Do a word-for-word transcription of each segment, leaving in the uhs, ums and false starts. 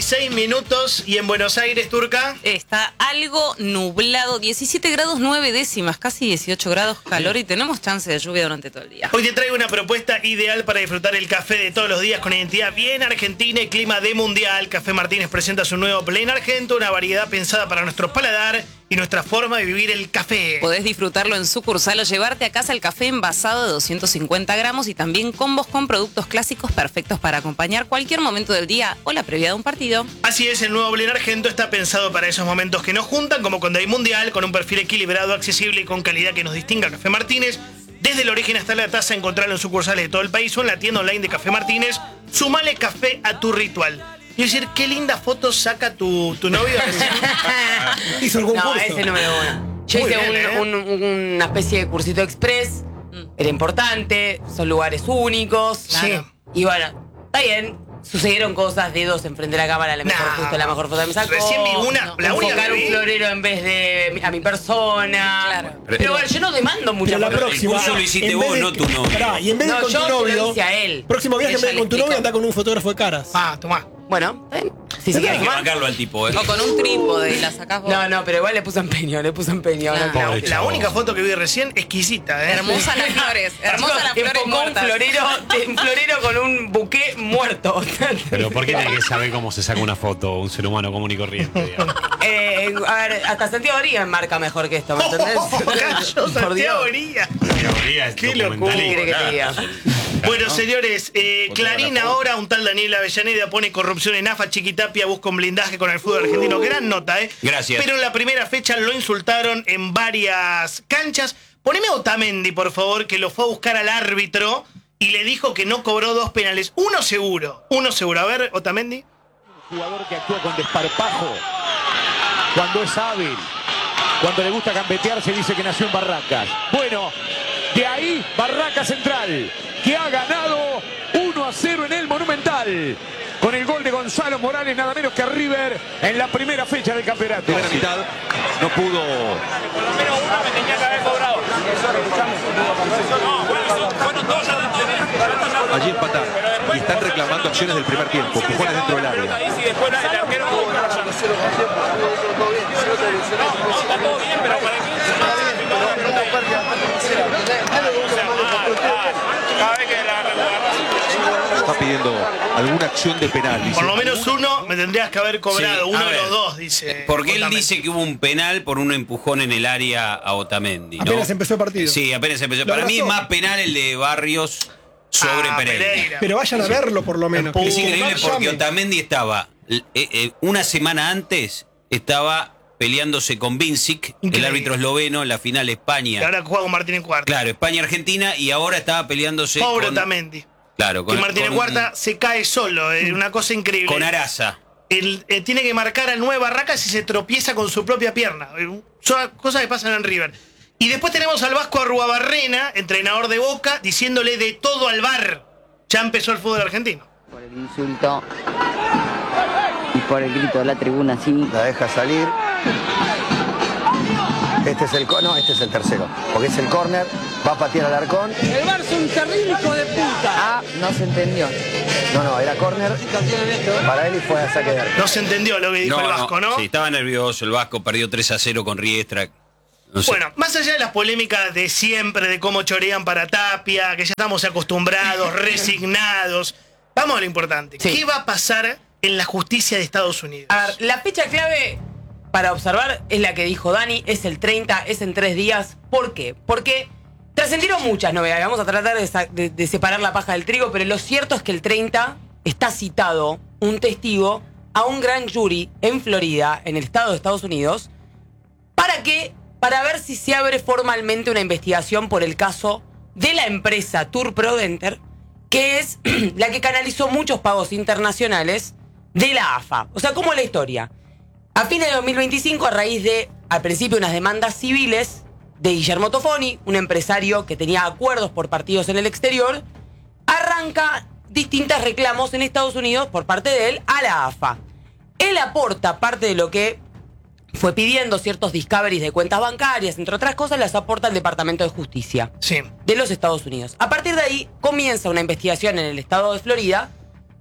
dieciséis minutos y en Buenos Aires, Turca. Está algo nublado, diecisiete grados nueve décimas, casi dieciocho grados calor y tenemos chance de lluvia durante todo el día. Hoy te traigo una propuesta ideal para disfrutar el café de todos los días con identidad bien argentina y clima de mundial. Café Martínez presenta su nuevo Plain Argento, una variedad pensada para nuestro paladar y nuestra forma de vivir el café. Podés disfrutarlo en sucursal o llevarte a casa el café envasado de doscientos cincuenta gramos y también combos con productos clásicos perfectos para acompañar cualquier momento del día o la previa de un partido. Así es, el nuevo Plain Argento está pensado para esos momentos que nos juntan, como cuando hay mundial, con un perfil equilibrado, accesible y con calidad que nos distinga a Café Martínez. Desde el origen hasta la taza, encontrarlo en sucursales de todo el país o en la tienda online de Café Martínez. Sumale café a tu ritual. Y decir, qué linda foto saca tu, tu novio. Hizo algún No, curso. ese no me lo bueno. Yo Muy hice bien, un, ¿eh? un- un- una especie de cursito express. Era importante, son lugares únicos. Claro. Y bueno, está bien. Sucedieron cosas, dedos enfrente de la cámara, la mejor Nah. justo, la mejor foto que me sacó. Recién vi una, No. la única Enfocar que un vi. florero en vez de mi- a mi persona. Claro. Pero, bueno, yo no demando mucha Pero la foto. próxima. El curso lo hiciste en vez vos, de- no tu novio. Pará, y en vez de No, con yo tu se lo novio. hice a él. Próximo viaje, en Ella vez de con tu le novio, explicó. anda con un fotógrafo de caras. Ah, tomá. Bueno, ¿está bien? Si se quiere Hay que sumar. bancarlo al tipo, ¿eh? O con un trípode y la sacás vos. No, no, pero igual le puso empeño, le puso empeño. Claro. No, La, Pobre la chavo. única foto que vi recién, exquisita, ¿eh? Hermosas las flores, hermosas las flores Enfocó un muertas. florero, un florero con un buqué muerto. Pero ¿por qué tiene que saber cómo se saca una foto un ser humano común y corriente? digamos? Eh, a ver, hasta Santiago Arias marca mejor que esto, ¿me entendés? Cayó Por Santiago Dios. Hería. Teoría es Qué ¿Qué documentalista. quiere que te diga? Bueno, señores, eh, Clarín ahora, un tal Daniel Avellaneda pone corrupción en AFA, Chiquitapia busca un blindaje con el fútbol argentino. Gran nota, ¿eh? Gracias. Pero en la primera fecha lo insultaron en varias canchas. Poneme a Otamendi, por favor, que lo fue a buscar al árbitro y le dijo que no cobró dos penales. Uno seguro, uno seguro. A ver, Otamendi. Jugador que actúa con desparpajo, cuando es hábil, cuando le gusta gambetear, se dice que nació en Barracas. Bueno, de ahí Barracas Central, que ha ganado uno a cero en el Monumental, con el gol de Gonzalo Morales, nada menos que a River, en la primera fecha del campeonato. Primera mitad no pudo. Allí empataron y están reclamando acciones del primer tiempo, empujones dentro del área. Está pidiendo alguna acción de penal. dice. Por lo menos uno me tendrías que haber cobrado. Sí, uno a de ver. los dos, dice. Porque él Otamendi. dice que hubo un penal por un empujón en el área a Otamendi, ¿no? Apenas empezó el partido. Sí, apenas empezó. Lo Para mí es abrazó. más penal el de Barrios sobre Ah, Pereira. Pero vayan a verlo por lo menos. Es Es Que increíble no porque llamen. Otamendi estaba, eh, eh, una semana antes, estaba peleándose con Vincic, el Increíble. árbitro esloveno, en la final Y España. ahora juega con Martín en cuarta. Claro, España-Argentina, y ahora estaba peleándose Pobre con... Otamendi. Claro, Que con, Martín en con- cuarta se cae solo. Es una cosa increíble. con Araza. Él, eh, tiene que marcar al nueve Barracas y se tropieza con su propia pierna. Eh, Son cosas que pasan en River. Y después tenemos al Vasco Arruabarrena, entrenador de Boca, diciéndole de todo al V A R. Ya empezó el fútbol argentino. Por el insulto y por el grito de la tribuna, sí. La deja salir. Este es el co- no, este es el tercero, porque es el córner, va a patear al Arcón. El Barça un terrible hijo de puta. Ah, no se entendió. No, no, era córner para él y fue a saque de arco. No se entendió lo que dijo el Vasco, ¿no? Sí, estaba nervioso el Vasco, perdió tres a cero con Riestra. No sé. Bueno, más allá de las polémicas de siempre, de cómo chorean para Tapia, que ya estamos acostumbrados, resignados, vamos a lo importante. Sí. ¿Qué va a pasar en la justicia de Estados Unidos? A ver, la fecha clave para observar es la que dijo Dani, es el treinta, es en tres días. ¿Por qué? Porque trascendieron muchas novedades. Vamos a tratar de, sa- de- de separar la paja del trigo, pero lo cierto es que el treinta está citado un testigo a un gran jury en Florida, en el estado de Estados Unidos, para que, para ver si se abre formalmente una investigación por el caso de la empresa Tour Prodenter, que es la que canalizó muchos pagos internacionales de la A F A. O sea, ¿cómo es la historia? A fines de dos mil veinticinco, a raíz de, al principio, unas demandas civiles de Guillermo Tofoni, un empresario que tenía acuerdos por partidos en el exterior, arranca distintos reclamos en Estados Unidos por parte de él a la A F A. Él aporta parte de lo que fue pidiendo, ciertos discoveries de cuentas bancarias, entre otras cosas, las aporta el Departamento de Justicia Sí. de los Estados Unidos. A partir de ahí comienza una investigación en el estado de Florida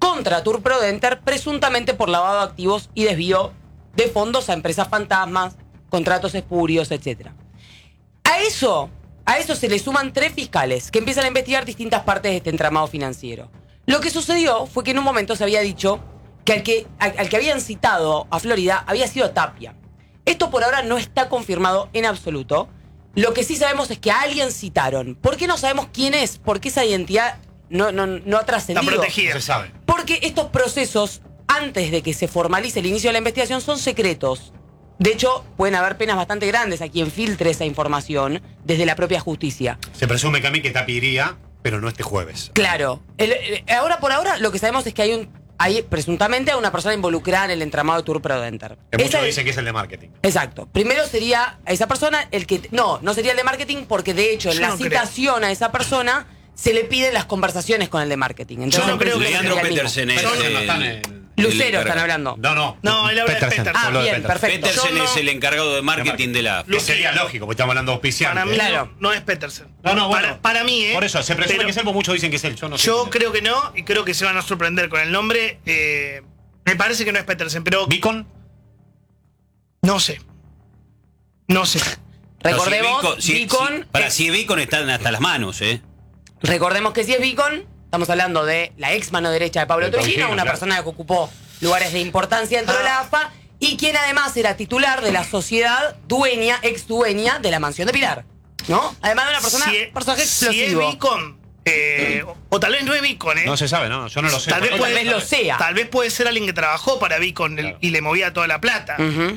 contra Turprodenter, presuntamente por lavado de activos y desvío de fondos a empresas fantasmas, contratos espurios, etcétera. A eso, a eso se le suman tres fiscales que empiezan a investigar distintas partes de este entramado financiero. Lo que sucedió fue que en un momento se había dicho que al que, al, al que habían citado a Florida había sido Tapia. Esto por ahora no está confirmado en absoluto. Lo que sí sabemos es que a alguien citaron. ¿Por qué no sabemos quién es? Porque esa identidad no, no, no ha trascendido. Está protegida. No se sabe. Porque estos procesos, antes de que se formalice el inicio de la investigación, son secretos. De hecho, pueden haber penas bastante grandes a quien filtre esa información desde la propia justicia. Se presume que a mí que Tapi iría, pero no este jueves. Claro. El, el, ahora por ahora lo que sabemos es que hay un hay presuntamente a una persona involucrada en el entramado de Turprodenter. Que muchos Esa- dicen que es el de marketing. Exacto. Primero sería a esa persona el que... No, no sería el de marketing porque de hecho en Yo la no creo. citación a esa persona se le piden las conversaciones con el de marketing. Entonces, no creo que Leandro sería el mismo. Petersen es Pero el, no están en- Lucero el están hablando. No, no. No, él habla de Petersen. Ah, habló de bien, Petersen. perfecto. Petersen Yo no- es el encargado de marketing de la A F A. Que sería lógico, porque estamos hablando de auspiciantes. Para mí Claro. no, no es Petersen. No, no, bueno. Para, para mí, ¿eh? Por eso, se presume Pero que es él, porque muchos dicen que es él. Yo no sé. Yo quién es. creo que no, y creo que se van a sorprender con el nombre. Eh, me parece que no es Petersen, pero ¿Beacon? no sé. No sé. Recordemos, No, si Beacon, Beacon, si- para eh, si Beacon están hasta las manos, ¿eh? recordemos que si es Beacon, estamos hablando de la ex mano derecha de Pablo De Tobillino, Tobillino, una claro. persona que ocupó lugares de importancia dentro de la A F A y quien además era titular de la sociedad dueña, ex dueña de la mansión de Pilar. ¿No? Además de una persona, si, es- personaje si es explosivo. Beacon, eh, o, o tal vez no es Beacon, ¿eh? No se sabe, no, yo no lo sé. Tal vez, O tal puede, vez lo sea. tal vez puede ser alguien que trabajó para Beacon el- Claro. y le movía toda la plata. Ujú.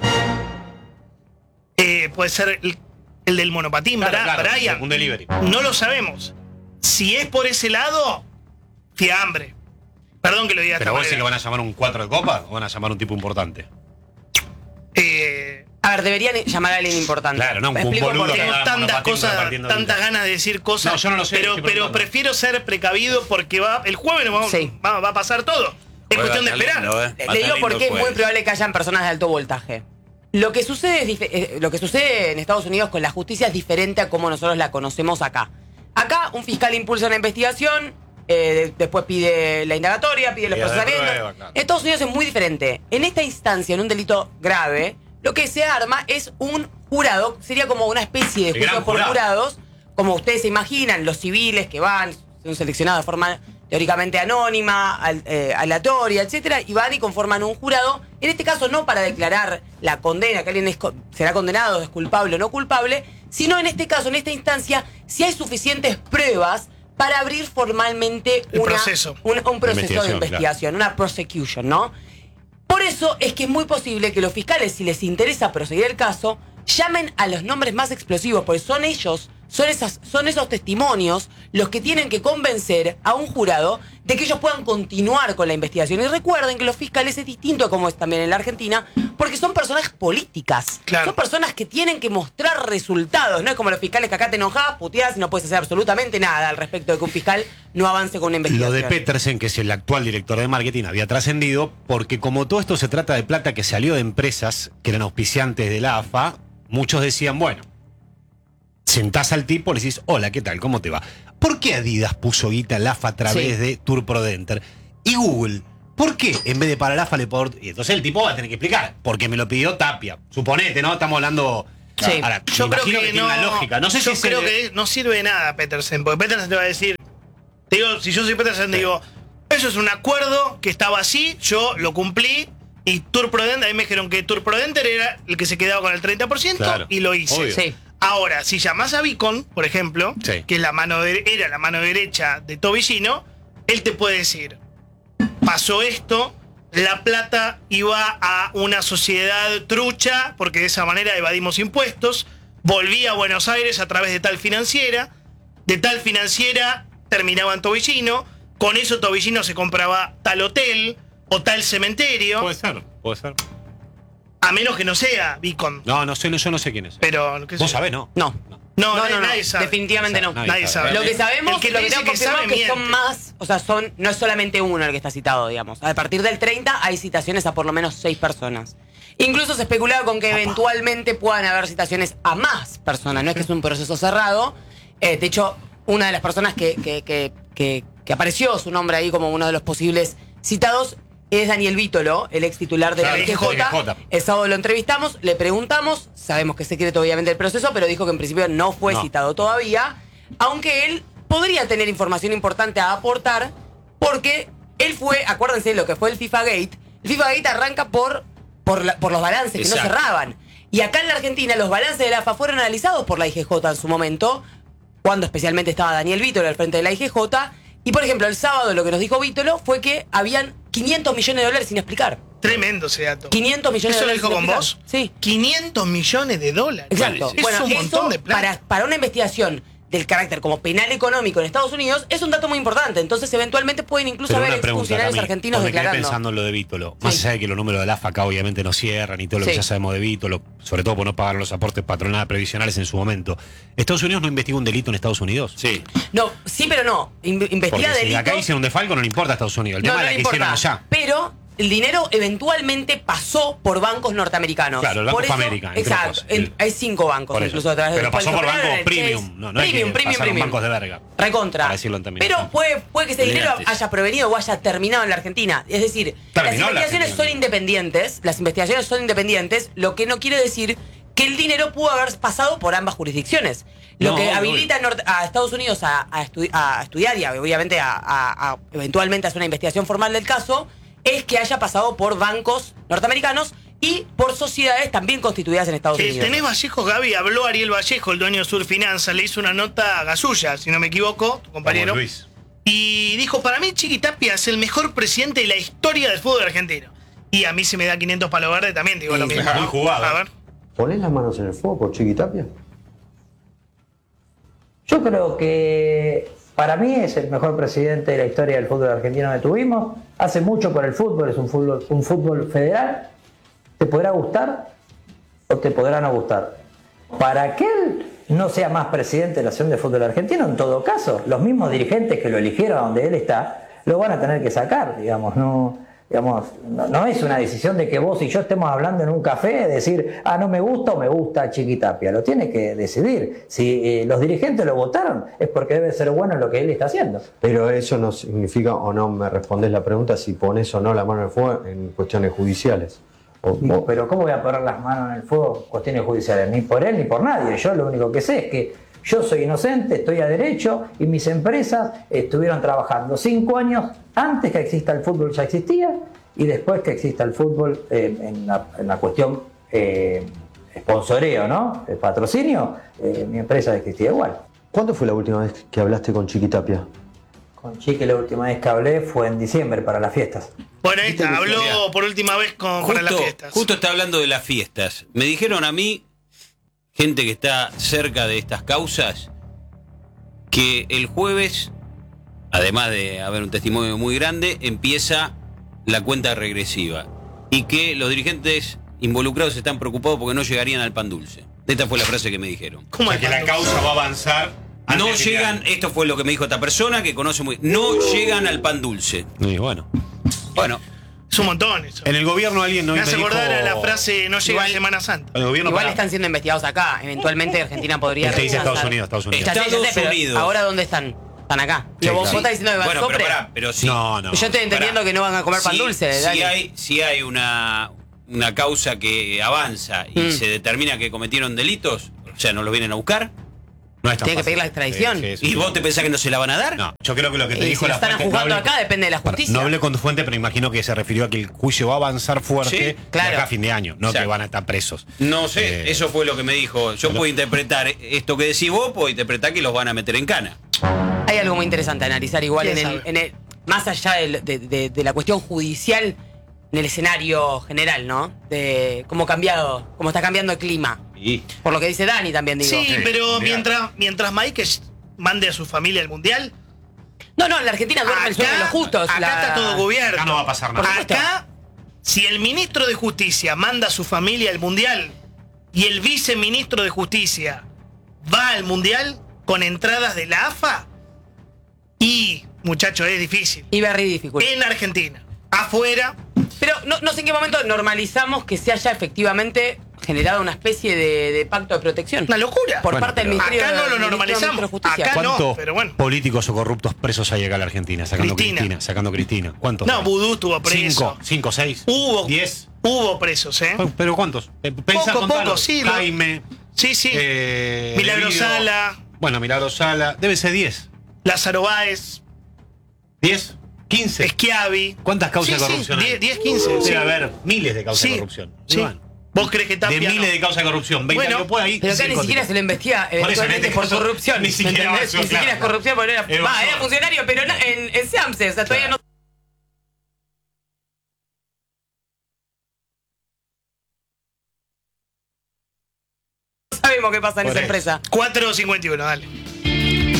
Eh, puede ser el, el del monopatín, Claro, Bra- claro, Brian. un delivery. No lo sabemos. Si es por ese lado, fiambre. Perdón que lo diga de Pero esta vos decís que manera. van a llamar un cuatro de copa o van a llamar un tipo importante. Eh, A ver, deberían llamar a alguien importante. Claro, no, un Me explico boludo por qué. que tengo haga tantas monopatín cosas, repartiendo tantas guita. ganas de decir cosas. No, yo no lo sé, Pero, estoy pero preguntando. prefiero ser precavido porque va, el jueves nos vamos- Sí. va, va a pasar todo. Es cuestión de esperar. Le- Le digo porque es muy probable que hayan personas de alto voltaje. Lo que sucede es dif- eh, lo que sucede en Estados Unidos con la justicia es diferente a como nosotros la conocemos acá. Acá un fiscal impulsa una investigación, eh, de- después pide la indagatoria, pide los Pide de procesamientos. prueba, claro. En Estados Unidos es muy diferente. En esta instancia, en un delito grave, lo que se arma es un jurado, sería como una especie de El juicio gran por jurado. jurados, como ustedes se imaginan, los civiles que van, son seleccionados de forma teóricamente anónima, al- eh, aleatoria, etcétera, y van y conforman un jurado, en este caso no para declarar la condena, que alguien es co- será condenado, es culpable o no culpable, sino en este caso, en esta instancia, si hay suficientes pruebas para abrir formalmente El una- proceso. un, un proceso de Investigación, investigación, una prosecution, ¿no? Por eso es que es muy posible que los fiscales, si les interesa proseguir el caso, llamen a los nombres más explosivos, porque son ellos, son, esas, son esos testimonios los que tienen que convencer a un jurado de que ellos puedan continuar con la investigación. Y recuerden que los fiscales es distinto a como es también en la Argentina, porque son personas políticas. Claro. Son personas que tienen que mostrar resultados. No es como los fiscales que acá te enojas, puteás y no puedes hacer absolutamente nada al respecto de que un fiscal no avance con una Lo investigación. de Petersen, que es el actual director de marketing, había trascendido porque como todo esto se trata de plata que salió de empresas que eran auspiciantes de la A F A, muchos decían, bueno, sentás al tipo, le decís, hola, ¿qué tal? ¿Cómo te va? ¿Por qué Adidas puso guita en la A F A a través Sí. de Turprodenter? Y Google, ¿por qué en vez de para la A F A le puedo... Y entonces el tipo va a tener que explicar, porque me lo pidió Tapia. Suponete, ¿no? Estamos hablando... Sí. Ahora, Yo me creo imagino que, tiene no. una lógica. No sé yo si es creo el- que no sirve de nada Petersen, porque Petersen te va a decir, te digo, si yo soy Petersen, te digo, eso es un acuerdo que estaba así, yo lo cumplí, y Turprodenter, a mí me dijeron que Turprodenter era el que se quedaba con el treinta por ciento Claro, y lo hice. obvio. Sí. Ahora, si llamás a Beacon, por ejemplo, Sí. que es la mano de- era la mano derecha de Tobillino, él te puede decir, pasó esto, la plata iba a una sociedad trucha, porque de esa manera evadimos impuestos, volví a Buenos Aires a través de tal financiera, de tal financiera terminaba en Tobillino, con eso Tobillino se compraba tal hotel o tal cementerio, Puede ser, puede ser. a menos que no sea Beacon. No, no sé, no, yo no sé quién es. Pero, ¿qué sé Vos yo? sabés, ¿no? No. No, No, nadie, no, no. nadie sabe. Definitivamente no. Nadie Nadie sabe. Lo que sabemos, El que lo te que dice tengo que confirmado sabe, es que son miente. más, o sea, son, no es solamente uno el que está citado, digamos. A partir del treinta hay citaciones a por lo menos seis personas. Incluso se especulaba con que eventualmente puedan haber citaciones a más personas. No es que es un proceso cerrado. Eh, de hecho, una de las personas que, que, que, que, que apareció su nombre ahí como uno de los posibles citados es Daniel Vítolo, el ex titular de Claro, la I G I G J. J. El sábado lo entrevistamos, le preguntamos, sabemos que es secreto obviamente el proceso, pero dijo que en principio no fue No. citado todavía, aunque él podría tener información importante a aportar, porque él fue, acuérdense de lo que fue el FIFA Gate, el FIFA Gate arranca por, por, la- por los balances que Exacto. no cerraban. Y acá en la Argentina los balances de la A F A fueron analizados por la I G J en su momento, cuando especialmente estaba Daniel Vítolo al frente de la I G J. Y por ejemplo, el sábado lo que nos dijo Vítolo fue que habían quinientos millones de dólares sin explicar. Tremendo ese dato. quinientos millones ¿Eso de lo dólares. dijo sin con explicar. vos? Sí. quinientos millones de dólares. Exacto. Es Bueno, un montón eso, de plata. para, para una investigación del carácter como penal económico en Estados Unidos es un dato muy importante. Entonces, eventualmente pueden incluso Pero haber una pregunta, exfuncionarios Cami, argentinos porque me quedé declarando. pensando en lo de Vítolo. Más Sí. allá de que los números de la A F A acá obviamente no cierran y todo lo Sí. que ya sabemos de Vítolo, sobre todo por no pagar los aportes patronales previsionales en su momento. ¿Estados Unidos no investigó un delito en Estados Unidos? Sí. No, sí, pero no. In- Porque investiga si delitos. acá hicieron un desfalco no le importa a Estados Unidos. El No, tema no es la le que hicieron importa. allá. Pero el dinero eventualmente pasó por bancos norteamericanos. Claro, el Banco Por eso- América, entre Exacto. otros. en- El- hay cinco bancos Por eso. incluso a través de Pero los pasó por cuales bancos operaron el premium. Chase. No, no hay premium, que premium, pasaron premium. bancos de verga. Recontra. Para decirlo en términos Pero simples. puede, puede que ese dinero Elegantes. haya provenido o haya terminado en la Argentina. Es decir, las Terminó en la investigaciones Argentina. son independientes. Las investigaciones son independientes, lo que no quiere decir que el dinero pudo haber pasado por ambas jurisdicciones. Lo No, que obvio, habilita a, Nort- a Estados Unidos a, a estu- a estudiar y a- obviamente a, a- a eventualmente hacer una investigación formal del caso es que haya pasado por bancos norteamericanos y por sociedades también constituidas en Estados Que Unidos. tenés Vallejo, Gaby, habló Ariel Vallejo, el dueño de Sur Finanzas, le hizo una nota a Gasulla, si no me equivoco, tu compañero. Vamos, Luis. Y dijo, para mí Chiquitapia es el mejor presidente de la historia del fútbol argentino. Y a mí se me da quinientos palo verde también, digo Sí, lo sí. mismo. Muy jugado. A ver. ¿Ponés las manos en el fuego por Chiquitapia? Yo creo que para mí es el mejor presidente de la historia del fútbol argentino que tuvimos. Hace mucho por el fútbol, es un fútbol, un fútbol federal. Te podrá gustar o te podrá no gustar. Para que él no sea más presidente de la Asociación de Fútbol Argentino, en todo caso, los mismos dirigentes que lo eligieron donde él está, lo van a tener que sacar, digamos, no... Digamos, no, no es una decisión de que vos y yo estemos hablando en un café, decir, ah, no me gusta o me gusta Chiquitapia. Lo tiene que decidir. Si eh, los dirigentes lo votaron, es porque debe ser bueno lo que él está haciendo. Pero eso no significa, o no me respondés la pregunta, si pones o no la mano en el fuego en cuestiones judiciales. O- o- Pero ¿cómo voy a poner las manos en el fuego en cuestiones judiciales? Ni por él ni por nadie. Yo lo único que sé es que yo soy inocente, estoy a derecho y mis empresas estuvieron trabajando cinco años antes que exista el fútbol, ya existía, y después que exista el fútbol eh, en, la, en la cuestión eh, sponsoreo, ¿no? El patrocinio, eh, mi empresa existía igual. ¿Cuándo fue la última vez que hablaste con Chiquitapia? Con Chique la última vez que hablé fue en diciembre para las fiestas. Bueno, ahí está, habló Mirá. por última vez con, para las Justo, fiestas. justo está hablando de las fiestas. Me dijeron a mí, gente que está cerca de estas causas, que el jueves, además de haber un testimonio muy grande, empieza la cuenta regresiva. Y que los dirigentes involucrados están preocupados porque no llegarían al pan dulce. Esta fue la frase que me dijeron. ¿Cómo O sea, es que la Pablo? causa va a avanzar. antes No de fin de llegan, año. esto fue lo que me dijo esta persona que conoce muy. No llegan al pan dulce. Y bueno. Bueno, Es un montón eso. En el gobierno alguien no Me me hace dijo... acordar a la frase no llega Igual- a Semana Santa. El gobierno Igual para- están siendo investigados acá. Eventualmente Argentina podría. Él te dice rechazar. Estados Unidos, Estados Unidos. Ya sé, ya sé, Estados pero Unidos. Ahora, ¿dónde están? Están acá. Sí, Pero vos, claro. vos estás diciendo que bueno, pero Sopre. pará, pero sí. No, no. Yo estoy entendiendo Pará. que no van a comer pan Si- dulce. Si Dani. hay, si hay una, una causa que avanza y Mm. se determina que cometieron delitos, o sea, no los vienen a buscar, No es tan Tiene que fácil. pedir la extradición. Sí, sí, ¿y sí. vos te pensás que no se la van a dar? No, yo creo que lo que te Y dijo si lo la están fuente... no juzgando hablé- acá, depende de la justicia. No hablé con tu fuente, pero imagino que se refirió a que el juicio va a avanzar fuerte Sí, de claro. acá a fin de año, no que Exacto. van a estar presos. No sé, Eh, eso fue lo que me dijo. Yo pero- puedo interpretar esto que decís vos, puedo interpretar que los van a meter en cana. Hay algo muy interesante a analizar igual en ¿Quién el, sabe? en el- más allá del- de, de- de la cuestión judicial en el escenario general, ¿no? De cómo ha cambiado, cómo está cambiando el clima. Y Por lo que dice Dani también digo. Sí, Sí, pero mundial. mientras, mientras Mike mande a su familia al Mundial, No, no, en la Argentina duerme el sueño de los justos. acá la- está todo cubierto. Acá no va a pasar nada. Acá, si el ministro de Justicia manda a su familia al Mundial y el viceministro de Justicia va al Mundial con entradas de la A F A, y, muchachos, es difícil. Y very difficult. En Argentina. Afuera, Pero no, no sé en qué momento normalizamos que se haya efectivamente generado una especie de, de pacto de protección. Una locura. Por Bueno, parte del pero- Ministerio Acá no lo del Ministro- normalizamos. Ministro de Justicia. Acá no, ¿Cuántos pero bueno. políticos o corruptos presos hay acá en la Argentina? Sacando Cristina. Cristina, sacando Cristina. ¿Cuántos? No, hay? Vudú estuvo preso. Cinco, cinco, seis. Hubo. Diez. Hubo presos, ¿eh? ¿Pero cuántos? Eh, Pensá, Poco, contalos. poco, sí, lo- Jaime. Sí, sí. eh, Milagro Debido. Sala, Bueno, Milagro Sala. Debe ser diez. Lázaro Báez, ¿diez? ¿quince? Esquiavi. ¿Cuántas causas Sí, de sí, corrupción hay? diez, diez, quince. Debe sí. haber miles de causas Sí, de corrupción. sí. Iván. ¿Vos crees que De Tapia miles no? de causas de corrupción. veinte Bueno, años por ahí. Pero acá ni cinco siquiera tipos. se le investiga Por eso, en eventualmente este por caso, corrupción. ni siquiera ¿me entendés? eso, Ni siquiera claro. es corrupción, porque era, Evasor. va, era funcionario, pero no- en, en SEAMSE, o sea, todavía no sabemos qué pasa en Por esa eso. empresa. cuatro cincuenta y uno, dale.